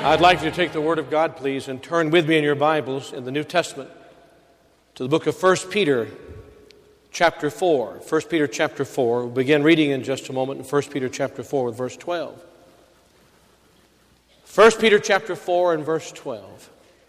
I'd like you to take the Word of God, please, and turn with me in your Bibles in the New Testament to the book of 1 Peter chapter 4. 1 Peter chapter 4. We'll begin reading in just a moment in 1 Peter chapter 4 with verse 12. 1 Peter chapter 4 and verse 12.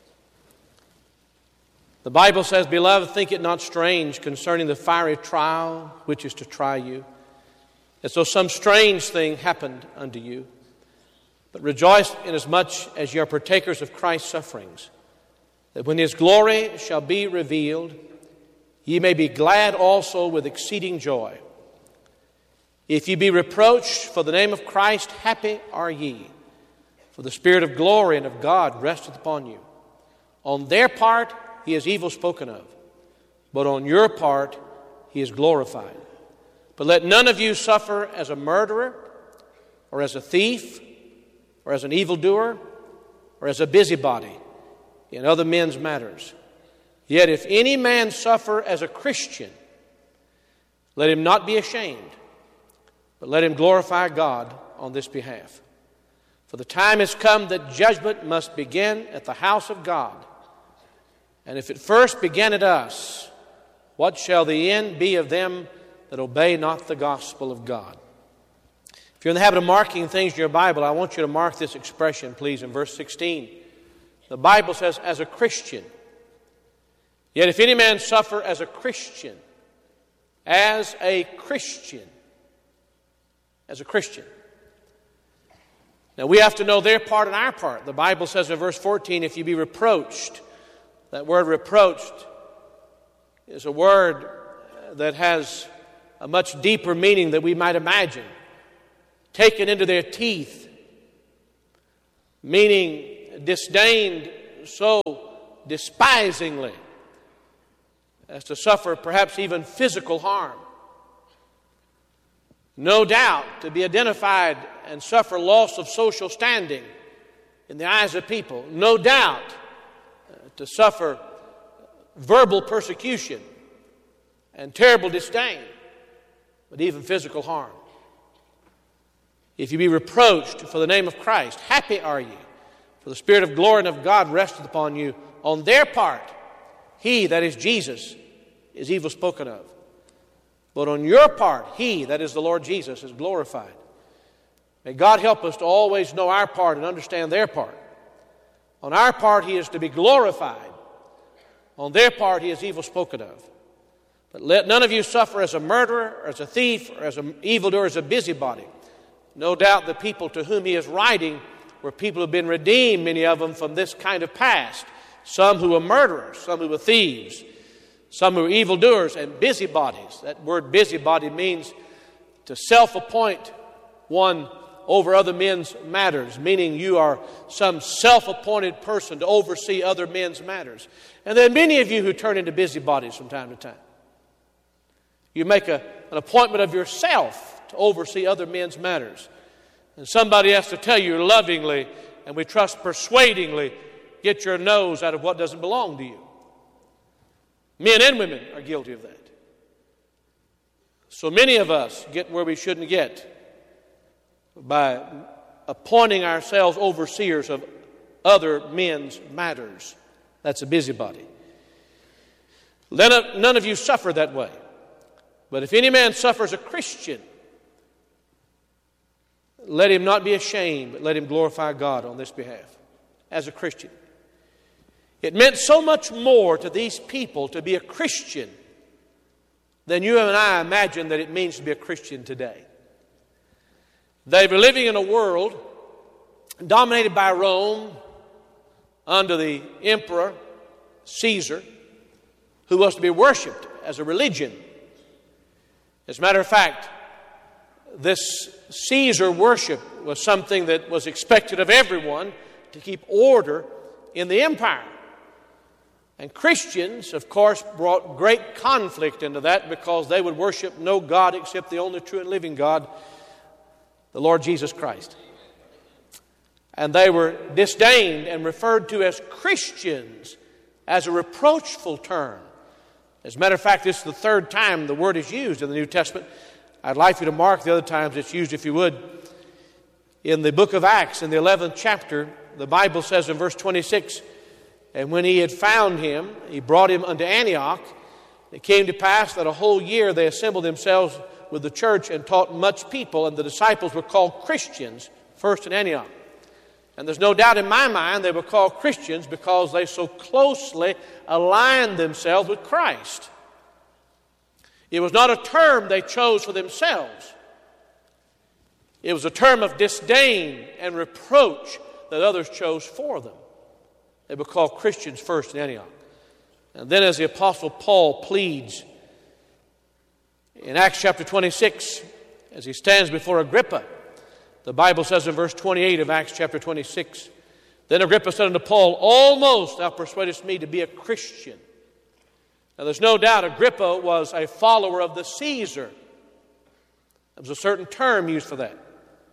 The Bible says, "Beloved, think it not strange concerning the fiery trial which is to try you, as though some strange thing happened unto you. But rejoice inasmuch as ye are partakers of Christ's sufferings, that when His glory shall be revealed, ye may be glad also with exceeding joy. If ye be reproached for the name of Christ, happy are ye, for the Spirit of glory and of God resteth upon you. On their part He is evil spoken of, but on your part He is glorified. But let none of you suffer as a murderer, or as a thief, or as an evildoer, or as a busybody in other men's matters. Yet if any man suffer as a Christian, let him not be ashamed, but let him glorify God on this behalf. For the time is come that judgment must begin at the house of God. And if it first began at us, what shall the end be of them that obey not the gospel of God?" If you're in the habit of marking things in your Bible, I want you to mark this expression, please, in verse 16. The Bible says, "as a Christian." Yet if any man suffer as a Christian, as a Christian, as a Christian. Now we have to know their part and our part. The Bible says in verse 14, "if you be reproached," that word reproached is a word that has a much deeper meaning than we might imagine. Taken into their teeth, meaning disdained so despisingly as to suffer perhaps even physical harm. No doubt to be identified and suffer loss of social standing in the eyes of people. No doubt to suffer verbal persecution and terrible disdain, but even physical harm. If you be reproached for the name of Christ, happy are ye, for the Spirit of glory and of God resteth upon you. On their part, He, that is Jesus, is evil spoken of. But on your part, He, that is the Lord Jesus, is glorified. May God help us to always know our part and understand their part. On our part, He is to be glorified. On their part, He is evil spoken of. But let none of you suffer as a murderer, or as a thief, or as an evildoer, or as a busybody. No doubt the people to whom he is writing were people who have been redeemed, many of them, from this kind of past. Some who were murderers, some who were thieves, some who were evildoers and busybodies. That word busybody means to self-appoint one over other men's matters, meaning you are some self-appointed person to oversee other men's matters. And there are many of you who turn into busybodies from time to time. You make an appointment of yourself to oversee other men's matters. And somebody has to tell you lovingly, and we trust persuadingly, get your nose out of what doesn't belong to you. Men and women are guilty of that. So many of us get where we shouldn't get by appointing ourselves overseers of other men's matters. That's a busybody. None of you suffer that way. But if any man suffers a Christian, let him not be ashamed, but let him glorify God on this behalf, as a Christian. It meant so much more to these people to be a Christian than you and I imagine that it means to be a Christian today. They were living in a world dominated by Rome under the Emperor Caesar, who was to be worshipped as a religion. As a matter of fact, this Caesar worship was something that was expected of everyone to keep order in the empire. And Christians, of course, brought great conflict into that because they would worship no God except the only true and living God, the Lord Jesus Christ. And they were disdained and referred to as Christians as a reproachful term. As a matter of fact, this is the third time the word is used in the New Testament. I'd like you to mark the other times it's used, if you would. In the book of Acts, in the 11th chapter, the Bible says in verse 26, "And when he had found him, he brought him unto Antioch. It came to pass that a whole year they assembled themselves with the church and taught much people, and the disciples were called Christians first in Antioch." And there's no doubt in my mind they were called Christians because they so closely aligned themselves with Christ. It was not a term they chose for themselves. It was a term of disdain and reproach that others chose for them. They were called Christians first in Antioch. And then as the Apostle Paul pleads in Acts chapter 26, as he stands before Agrippa, the Bible says in verse 28 of Acts chapter 26, "Then Agrippa said unto Paul, Almost thou persuadest me to be a Christian." Now there's no doubt Agrippa was a follower of the Caesar. There was a certain term used for that.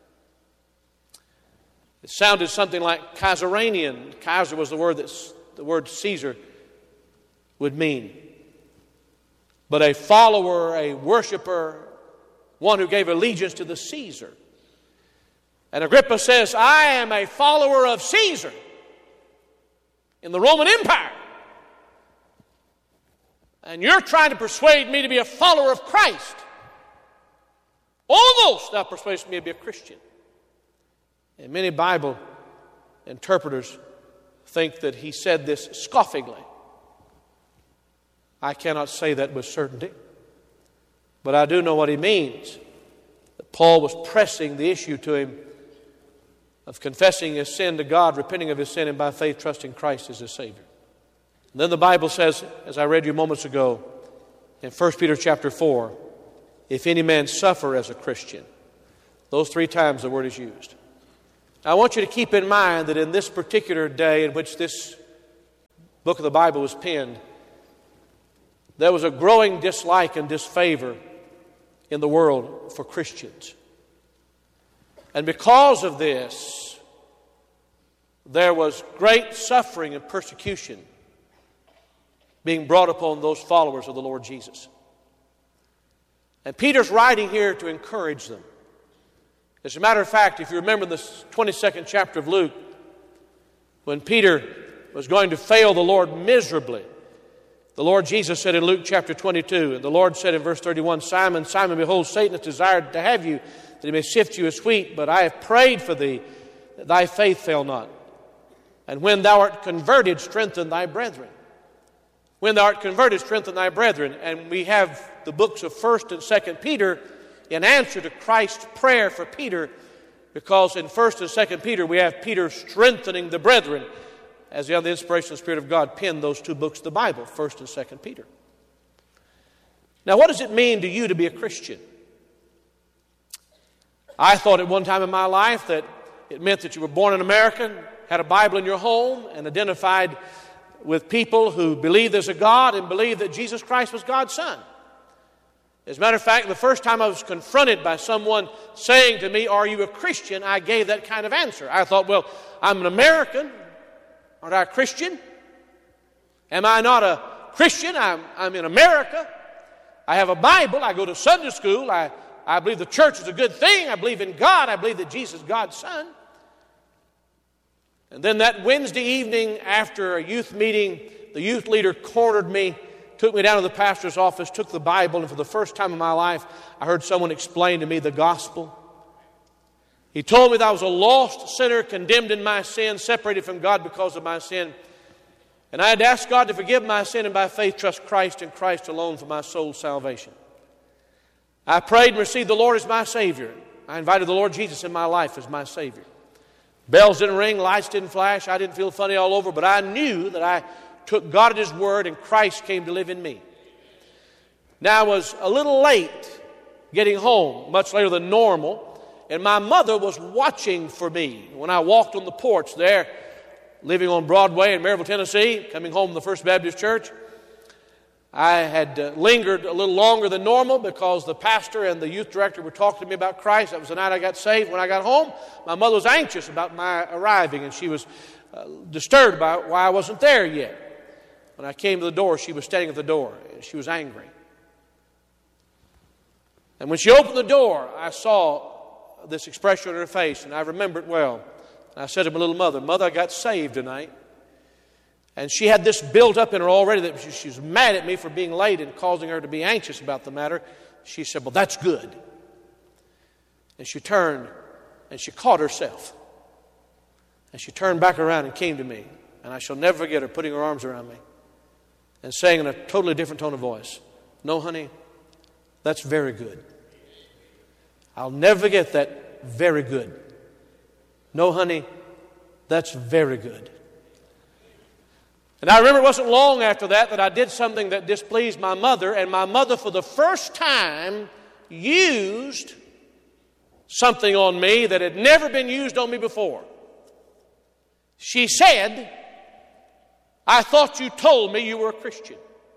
It sounded something like Caesarian. Kaiser was the word that the word Caesar would mean. But a follower, a worshiper, one who gave allegiance to the Caesar. And Agrippa says, "I am a follower of Caesar in the Roman Empire. And you're trying to persuade me to be a follower of Christ. Almost thou persuadest me to be a Christian." And many Bible interpreters think that he said this scoffingly. I cannot say that with certainty, but I do know what he means. That Paul was pressing the issue to him of confessing his sin to God, repenting of his sin, and by faith trusting Christ as his Savior. And then the Bible says, as I read you moments ago, in 1 Peter chapter 4, "If any man suffer as a Christian." Those 3 times the word is used. Now, I want you to keep in mind that in this particular day in which this book of the Bible was penned, there was a growing dislike and disfavor in the world for Christians. And because of this, there was great suffering and persecution being brought upon those followers of the Lord Jesus. And Peter's writing here to encourage them. As a matter of fact, if you remember the 22nd chapter of Luke, when Peter was going to fail the Lord miserably, the Lord Jesus said in Luke chapter 22, and the Lord said in verse 31, "Simon, Simon, behold, Satan has desired to have you, that he may sift you as wheat, but I have prayed for thee, that thy faith fail not. And when thou art converted, strengthen thy brethren." When thou art converted, strengthen thy brethren. And we have the books of 1st and 2nd Peter in answer to Christ's prayer for Peter, because in 1st and 2nd Peter we have Peter strengthening the brethren as the inspiration of the Spirit of God penned those 2 books of the Bible, 1st and 2nd Peter. Now, what does it mean to you to be a Christian? I thought at one time in my life that it meant that you were born an American, had a Bible in your home, and identified with people who believe there's a God and believe that Jesus Christ was God's Son. As a matter of fact, the first time I was confronted by someone saying to me, "Are you a Christian?" I gave that kind of answer. I thought, well, I'm an American. Aren't I a Christian? Am I not a Christian? I'm in America. I have a Bible. I go to Sunday school. I believe the church is a good thing. I believe in God. I believe that Jesus is God's Son. And then that Wednesday evening after a youth meeting, the youth leader cornered me, took me down to the pastor's office, took the Bible, and for the first time in my life, I heard someone explain to me the gospel. He told me that I was a lost sinner, condemned in my sin, separated from God because of my sin. And I had to ask God to forgive my sin and by faith trust Christ and Christ alone for my soul's salvation. I prayed and received the Lord as my Savior. I invited the Lord Jesus in my life as my Savior. Bells didn't ring, lights didn't flash, I didn't feel funny all over, but I knew that I took God at His word and Christ came to live in me. Now I was a little late getting home, much later than normal, and my mother was watching for me when I walked on the porch there, living on Broadway in Maryville, Tennessee, coming home from the First Baptist Church. I had lingered a little longer than normal because the pastor and the youth director were talking to me about Christ. That was the night I got saved. When I got home, my mother was anxious about my arriving, and she was disturbed by why I wasn't there yet. When I came to the door, she was standing at the door, and she was angry. And when she opened the door, I saw this expression on her face, and I remember it well. I said to my little mother, Mother, I got saved tonight. And she had this built up in her already that she was mad at me for being late and causing her to be anxious about the matter. She said, well, that's good. And she turned and she caught herself. And she turned back around and came to me. And I shall never forget her putting her arms around me and saying in a totally different tone of voice, no, honey, that's very good. I'll never forget that very good. No, honey, that's very good. And I remember it wasn't long after that I did something that displeased my mother, and my mother for the first time used something on me that had never been used on me before. She said, I thought you told me you were a Christian.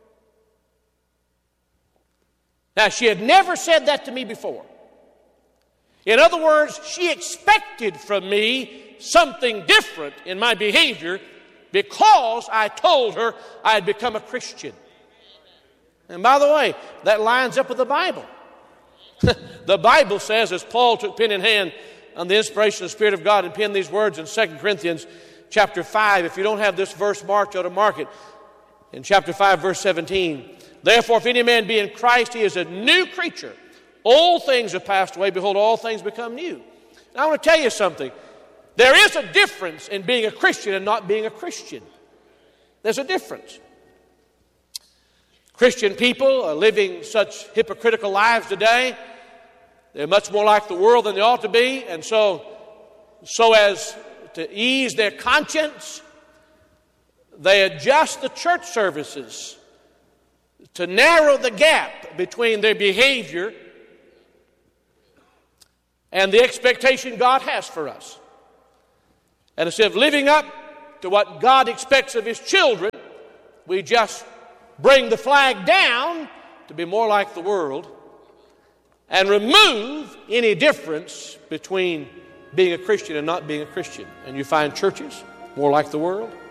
Now, she had never said that to me before. In other words, she expected from me something different in my behavior because I told her I had become a Christian. And by the way, that lines up with the Bible. The Bible says, as Paul took pen in hand on the inspiration of the Spirit of God and penned these words in 2 Corinthians chapter 5. If you don't have this verse marked, you ought to mark it. In chapter 5, verse 17. Therefore, if any man be in Christ, he is a new creature. Old things have passed away. Behold, all things become new. Now, I want to tell you something. There is a difference in being a Christian and not being a Christian. There's a difference. Christian people are living such hypocritical lives today. They're much more like the world than they ought to be. And so as to ease their conscience, they adjust the church services to narrow the gap between their behavior and the expectation God has for us. And instead of living up to what God expects of His children, we just bring the flag down to be more like the world and remove any difference between being a Christian and not being a Christian. And you find churches more like the world